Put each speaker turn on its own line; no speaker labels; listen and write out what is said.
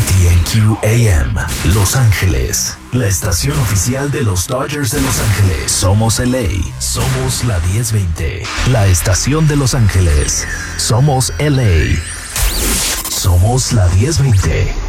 KTNQ AM, Los Ángeles, la estación oficial de los Dodgers de Los Ángeles. Somos LA, somos la 1020, la estación de Los Ángeles. Somos LA, somos la 1020.